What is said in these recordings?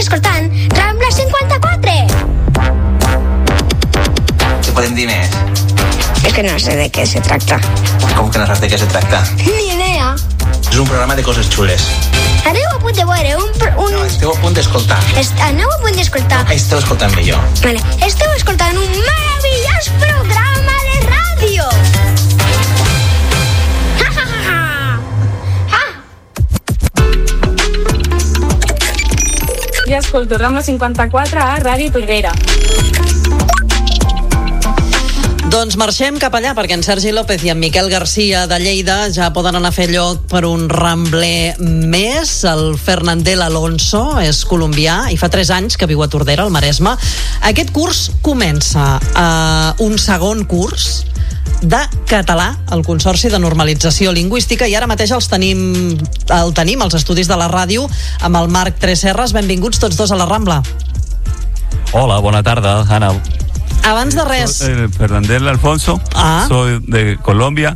escoltant Rambla 54. Què podem dir més? Es que no sé de què se tracta. Com que no saps de què se tracta? Ni idea. És un programa de coses xules. Aneu a punt de veure No, esteu a punt d'escoltar. Aneu a punt d'escoltar. Esteu escoltant millor. Vale. Esteu escoltant un meravellós programa de ràdio. Jo escolto Rambla 54 a Ràdio Tordera. Doncs marxem cap allà, perquè en Sergi López i en Miquel Garcia de Lleida ja poden anar a fer lloc per un rambler més. El Fernandel Alonso és colombià i fa 3 anys que viu a Tordera, al Maresme. Aquest curs comença un segon curs de català al Consorci de Normalització Lingüística i ara mateix el tenim als estudis de la ràdio amb el Marc Tresserras. Benvinguts tots dos a la Rambla. Hola, bona tarda, Anna. Abans de res... Soy Fernandel Alfonso, soy de Colombia.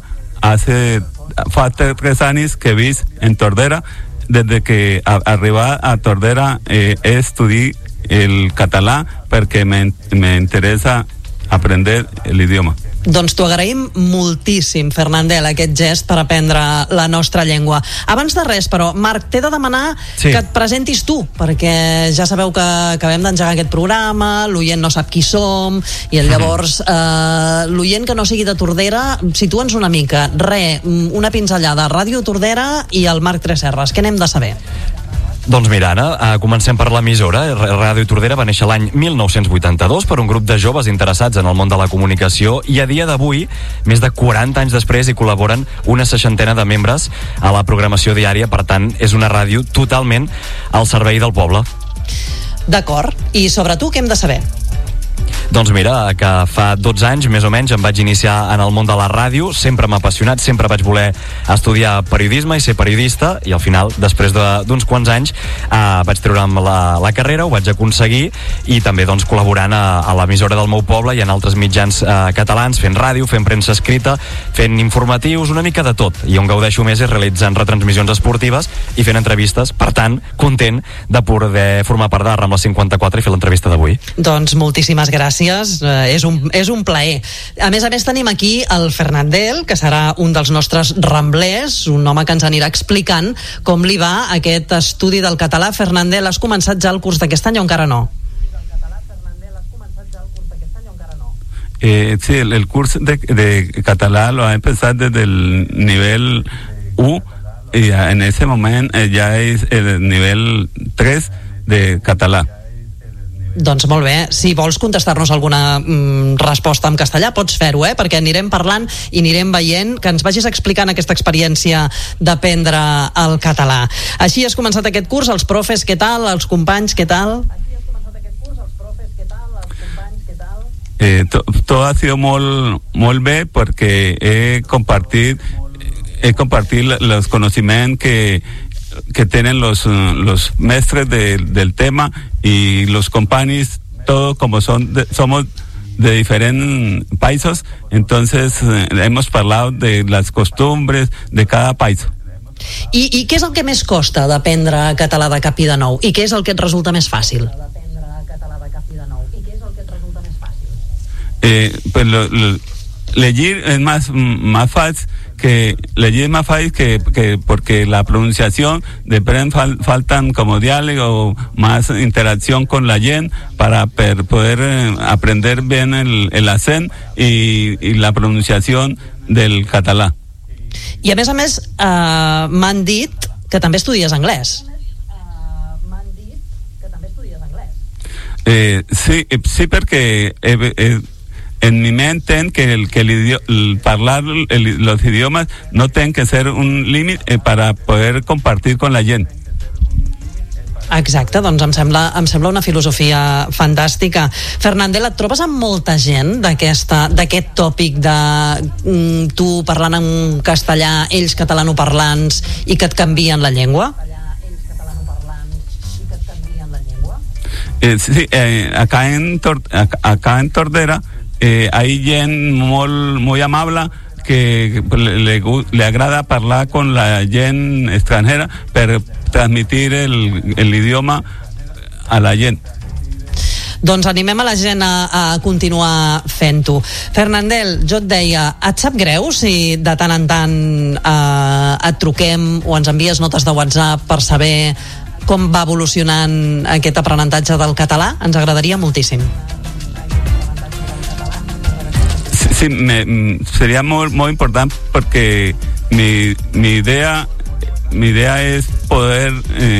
Fa 3 anys que visc en Tordera. Desde que arribar a Tordera estudié el català perquè me interesa aprender el idioma. Doncs t'ho agraïm moltíssim, Fernandel, aquest gest per aprendre la nostra llengua. Abans de res, però, Marc, t'he de demanar que et presentis tu, perquè ja sabeu que acabem d'engegar aquest programa, l'oient no sap qui som, i llavors l'oient que no sigui de Tordera, situa'ns una mica. Una pinzellada, Ràdio Tordera i el Marc Tresserras. Què n'hem de saber? Doncs mira, Anna, comencem per l'emissora. Ràdio Tordera va néixer l'any 1982 per un grup de joves interessats en el món de la comunicació i a dia d'avui, més de 40 anys després, hi col·laboren una 60 de membres a la programació diària. Per tant, és una ràdio totalment al servei del poble. D'acord. I sobre tu què hem de saber? Doncs mira, que fa 12 anys, més o menys, em vaig iniciar en el món de la ràdio. Sempre m'ha apassionat, sempre vaig voler estudiar periodisme i ser periodista, i al final, després d'uns quants anys, vaig treure'm la carrera, ho vaig aconseguir, i també doncs col·laborant a l'emissora del meu poble i en altres mitjans catalans, fent ràdio, fent premsa escrita, fent informatius, una mica de tot. I on gaudeixo més és realitzant retransmissions esportives i fent entrevistes. Per tant, content de poder formar part de Rambla 54 i fer l'entrevista d'avui. Doncs moltíssimes gràcies. És un plaer. A més, tenim aquí el Fernandel, que serà un dels nostres ramblers, un home que ens anirà explicant com li va aquest estudi del català. Fernandel, has començat ja el curs d'aquest any o encara no? Sí, el curso de catalán lo ha empezado desde el nivel U y en ese momento ya es el nivel 3 de català. Doncs molt bé, si vols contestar-nos alguna resposta en castellà pots fer-ho, perquè anirem parlant i anirem veient, que ens vagis explicant aquesta experiència d'aprendre el català. Així has començat aquest curs, els profes, què tal? Els companys, què tal? Todo ha sido molt bé perquè he compartit los conocimientos que tienen los mestres del tema y los compañeros, todos como somos de diferentes países, entonces hemos hablado de las costumbres de cada país. I què és el que més costa d'aprendre català de cap i de nou? I què és el que et resulta més fàcil? Pues leer es más fácil que porque la pronunciación de faltan como diálogo, más interacción con la gente para poder aprender bien el acento y la pronunciación del català. I a més, m'han dit que també estudies anglès. Sí, perquè en mi mente que hablar los idiomas no tienen que ser un límite para poder compartir con la gent. Exacte, doncs em sembla una filosofia fantàstica. Fernandel, et trobes amb molta gent d'aquest tòpic de tu parlant en castellà, ells catalanoparlants, i que et canvien la llengua? Sí, acá en Tordera hay gente muy amable que le agrada hablar con la gente extranjera, pero transmitir el idioma a la gent. Doncs animem a la gent a continuar fent-ho. Fernandel, jo et deia, et sap greu si de tant en tant et truquem o ens envies notes de WhatsApp per saber com va evolucionant aquest aprenentatge del català? Ens agradaria moltíssim. Sí, sería muy importante porque mi idea es poder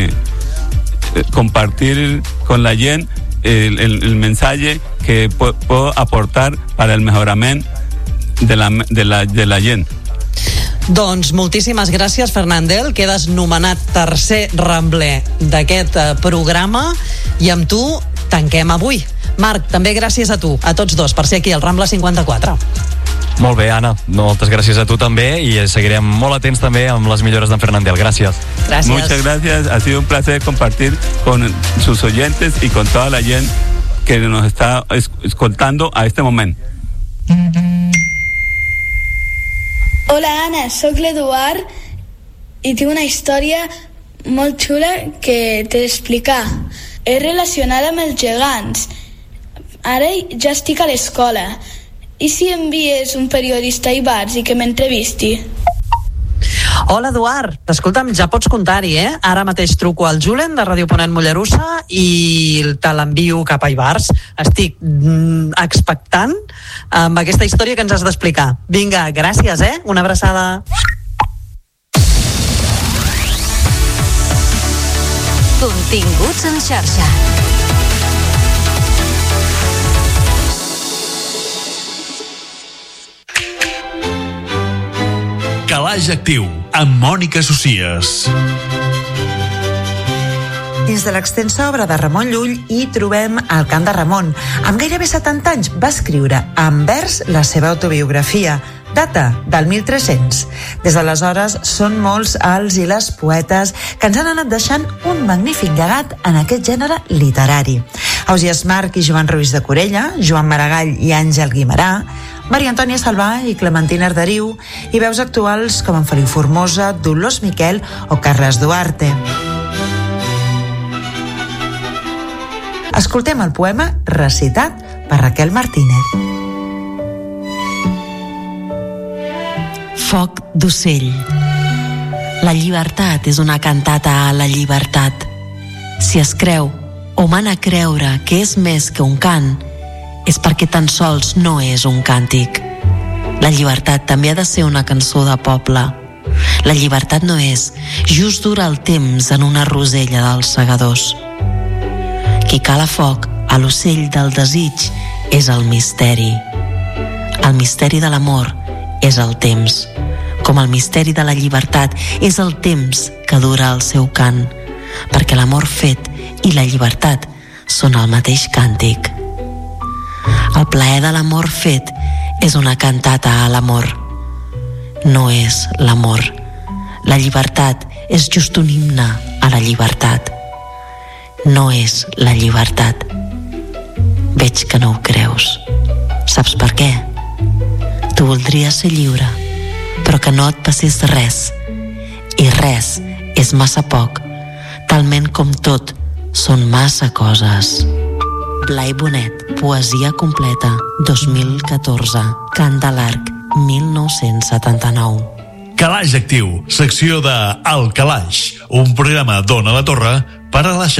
compartir con la gent el mensaje que puedo aportar para el mejoramiento de la gent. Doncs moltíssimes gràcies, Fernandel. Quedes nomenat tercer rambler d'aquest programa i amb tu tanquem avui. Marc, també gràcies a tu, a tots dos, per ser aquí al Rambla 54. Molt bé, Anna, moltes gràcies a tu també i seguirem molt atents també amb les millores d'en Fernandel. Gràcies. Gràcies. Muchas gracias, ha sido un placer compartir con sus oyentes y con toda la gente que nos está escoltando a este momento. Hola Anna, sóc l'Eduard i tinc una història molt xula que t'he d'explicar. És relacionada amb els gegants. Ara ja estic a l'escola. I si envies un periodista a Ivars i que m'entrevisti? Hola, Eduard. Escolta'm, ja pots comptar-hi, Ara mateix truco al Julen de Ràdio Ponent Mollerussa i te l'envio cap a Ivars. Estic expectant amb aquesta història que ens has d'explicar. Vinga, gràcies, Una abraçada. Continguts en xarxa. Calaix Actiu, amb Mònica Socies. Dins de l'extensa obra de Ramon Llull hi trobem el Camp de Ramon. Amb gairebé 70 anys va escriure en vers la seva autobiografia, data del 1300. Des d'aleshores són molts els i les poetes que ens han anat deixant un magnífic llegat en aquest gènere literari. Ausiàs March i Joan Ruiz de Corella, Joan Maragall i Àngel Guimerà, Maria Antònia Salvà i Clementina Arderiu, i veus actuals com en Feliu Formosa, Dolors Miquel o Carles Duarte. Escoltem el poema recitat per Raquel Martínez. Foc d'ocell. La llibertat és una cantata a la llibertat. Si es creu o mana a creure que és més que un cant, és perquè tan sols no és un càntic. La llibertat també ha de ser una cançó de poble. La llibertat no és just durar el temps en una rosella dels segadors. Qui cala foc a l'ocell del desig és el misteri. El misteri de l'amor és el temps, com el misteri de la llibertat és el temps que dura el seu cant, perquè l'amor fet i la llibertat són el mateix càntic. El plaer de l'amor fet és una cantata a l'amor. No és l'amor. La llibertat és just un himne a la llibertat. No és la llibertat. Veig que no ho creus. Saps per què? Tu voldries ser lliure, però que no et passés res. I res és massa poc, talment com tot són massa coses. Blai Bonet, poesia completa, 2014, Cant de l'Arc, 1979. Calaix Actiu, secció de El Calaix, un programa d'Ona la Torre per a la